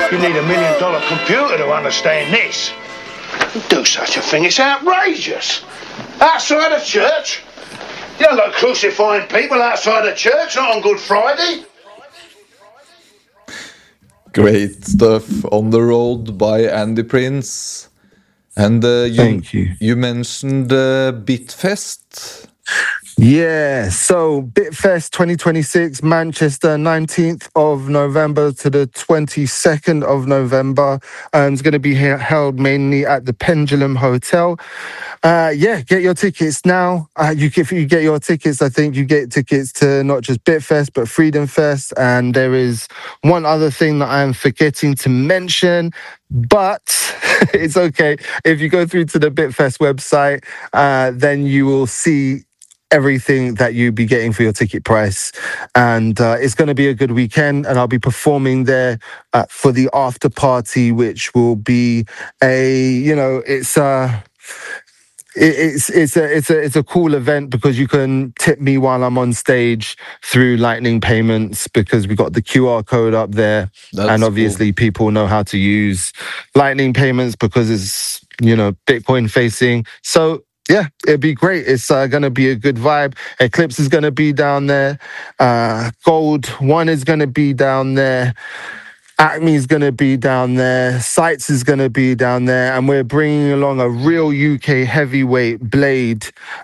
You need $1 million computer to understand this. Do such a thing, it's outrageous. Outside a church? You don't go crucifying people outside a church, not on Good Friday. Great stuff on the road by Andy Prince. And Thank you. You mentioned Bitfest. Yeah, so Bitfest 2026, Manchester, 19th of November to the 22nd of November. It's going to be held mainly at the Pendulum Hotel. Get your tickets now. If you get your tickets, I think you get tickets to not just Bitfest, but Freedom Fest. And there is one other thing that I am forgetting to mention, but it's okay. If you go through to the Bitfest website, then you will see everything that you'll be getting for your ticket price. And it's going to be a good weekend, and I'll be performing there for the after party, which will be it's a cool event because you can tip me while I'm on stage through Lightning payments, because we got the QR code up there. That's obviously cool. People know how to use Lightning payments because it's Bitcoin facing. So yeah, it'd be great. It's going to be a good vibe. Eclipse is going to be down there. Gold One is going to be down there. Acme is going to be down there. Sights is going to be down there. And we're bringing along a real UK heavyweight, Blade.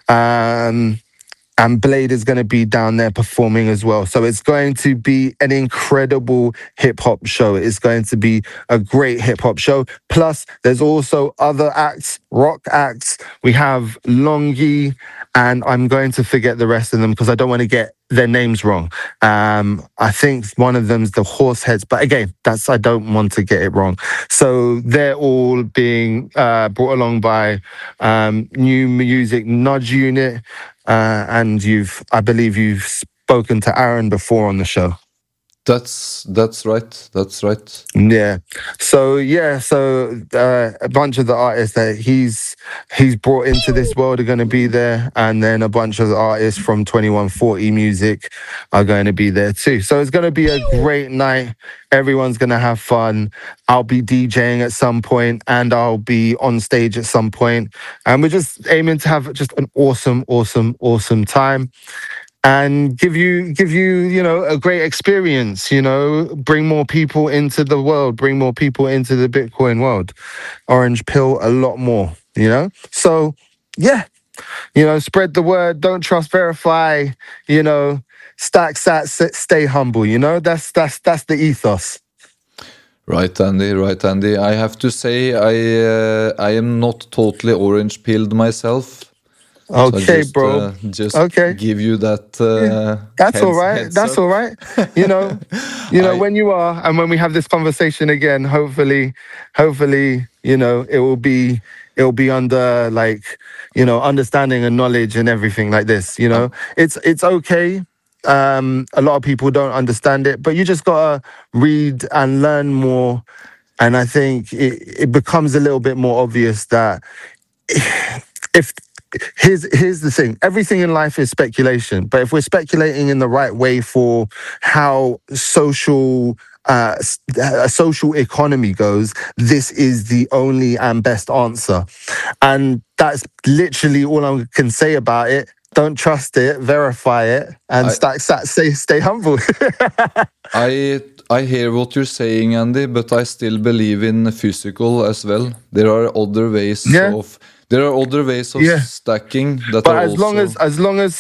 And Blade is going to be down there performing as well. So it's going to be an incredible hip-hop show. It's going to be a great hip-hop show. Plus, there's also other acts, rock acts. We have Longy, and I'm going to forget the rest of them because I don't want to get their names wrong. I think one of them's the Horseheads, but again, I don't want to get it wrong. So they're all being brought along by New Music Nudge Unit. And I believe you've spoken to Aaron before on the show. That's right. That's right. Yeah. So a bunch of the artists that he's brought into this world are going to be there, and then a bunch of the artists from 2140 Music are going to be there too. So it's going to be a great night. Everyone's going to have fun. I'll be DJing at some point, and I'll be on stage at some point, and we're just aiming to have just an awesome time. And give you, a great experience, bring more people into the world, bring more people into the Bitcoin world. Orange Pill, a lot more, So, yeah, spread the word, don't trust, verify, stack, stay humble, that's the ethos. Right, Andy. I have to say, I am not totally orange pilled myself. Okay, so bro. Just okay. give you that. That's all right. That's all right. When you are, and when we have this conversation again, hopefully, it will be under understanding and knowledge and everything like this. It's okay. A lot of people don't understand it, but you just gotta read and learn more. And I think it becomes a little bit more obvious that Here's the thing. Everything in life is speculation. But if we're speculating in the right way for how a social economy goes, this is the only and best answer. And that's literally all I can say about it. Don't trust it, verify it, and stay humble. I hear what you're saying, Andy, but I still believe in physical as well. There are other ways of... There are other ways of stacking that but are as long as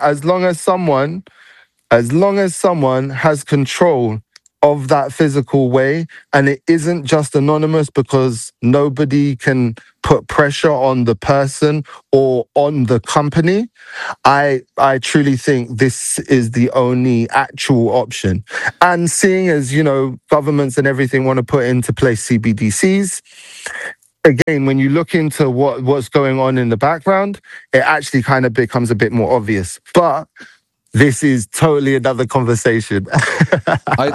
someone has control of that physical way, and it isn't just anonymous, because nobody can put pressure on the person or on the company, I truly think this is the only actual option. And seeing as, governments and everything want to put into place CBDCs, again, when you look into what's going on in the background, it actually kind of becomes a bit more obvious. But this is totally another conversation. I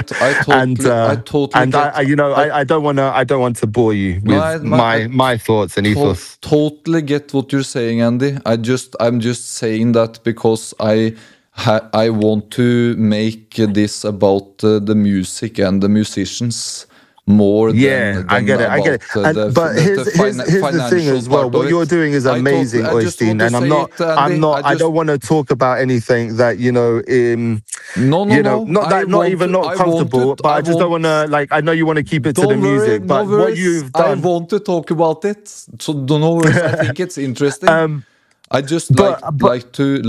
don't want to bore you with my thoughts and ethos. Totally get what you're saying, Andy. I'm just saying that because I want to make this about the music and the musicians more than I get it. But here's the thing as well. What you're doing is amazing, Øystein. And I don't want to talk about anything that, not comfortable, but I just don't want to, like, I know you want to keep it to the music, but what you've done. I want to talk about it. So don't know, I think it's interesting. I just like to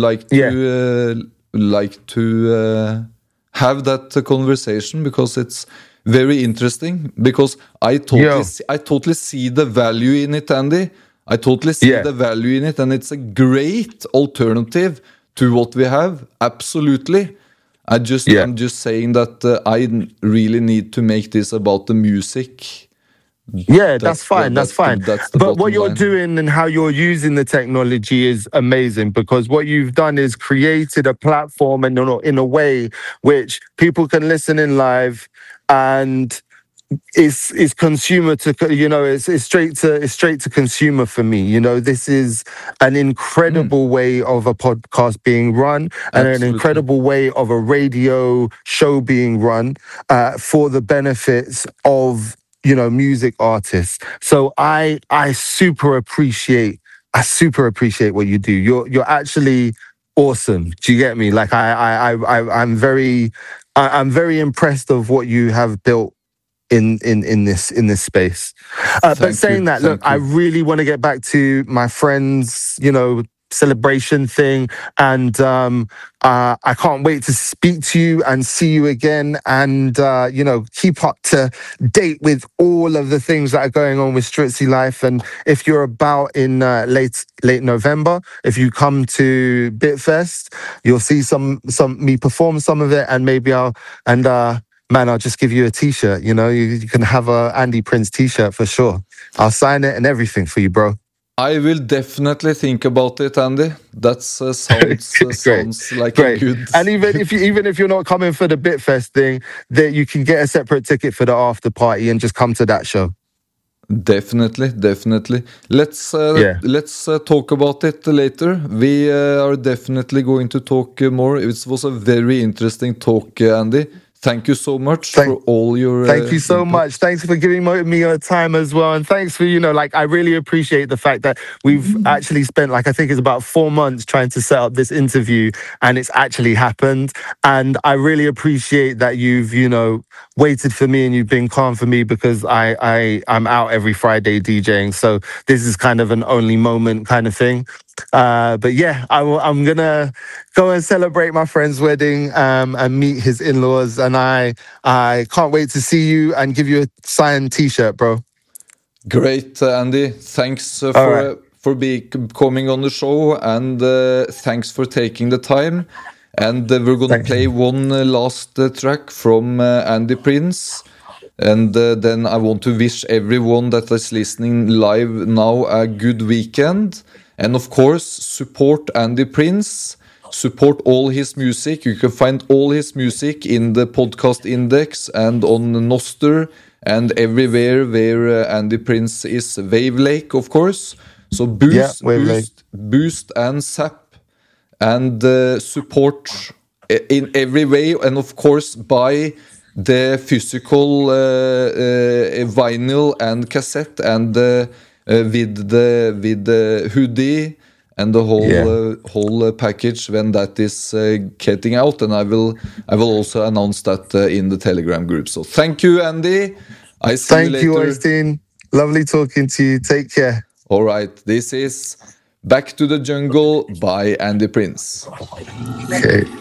have that conversation because it's very interesting, because I totally see the value in it, Andy. I totally see the value in it, and it's a great alternative to what we have. Absolutely. I'm just saying that I really need to make this about the music. Yeah, that's fine. But what you're doing and how you're using the technology is amazing, because what you've done is created a platform and in a way which people can listen in live, and is consumer to, it's straight to consumer for me. This is an incredible way of a podcast being run, and an incredible way of a radio show being run for the benefits of music artists. So I super appreciate what you do. You're actually awesome. Do you get me? Like I'm very impressed of what you have built in this space. But saying that, look, I really want to get back to my friends, celebration thing, and I can't wait to speak to you and see you again, and keep up to date with all of the things that are going on with Stritzy Life. And if you're about in late November, if you come to Bitfest, you'll see some me perform some of it, and maybe I'll just give you a t-shirt. You can have a Andy Prince t-shirt for sure. I'll sign it and everything for you, bro. I will definitely think about it, Andy. That sounds like great. A good. And even if you're not coming for the Bitfest thing, that you can get a separate ticket for the after party and just come to that show. Definitely. Let's talk about it later. We are definitely going to talk more. It was a very interesting talk, Andy. Thank you so much for all your... Thank you so much. Thanks for giving me your time as well. And thanks for, I really appreciate the fact that we've actually spent, I think it's about 4 months trying to set up this interview, and it's actually happened. And I really appreciate that you've, waited for me and you've been calm for me, because I'm out every Friday DJing. So this is kind of an only moment kind of thing. But yeah, I'm gonna go and celebrate my friend's wedding and meet his in-laws, and I can't wait to see you and give you a signed t-shirt, bro. Great, Andy. Thanks for coming on the show, and thanks for taking the time. And we're gonna play one last track from Andy Prince. And then I want to wish everyone that is listening live now a good weekend. And of course, support Andy Prince, support all his music. You can find all his music in the podcast index and on Noster and everywhere where Andy Prince is. Wavelake, of course. So boost and zap, and support in every way. And of course, buy the physical vinyl and cassette, and with the hoodie and the whole package when that is getting out, and I will also announce that in the Telegram group. So thank you, Andy. I see you later. Thank you, Øystein. Lovely talking to you. Take care. All right, this is Back to the Jungle by Andy Prince. Okay.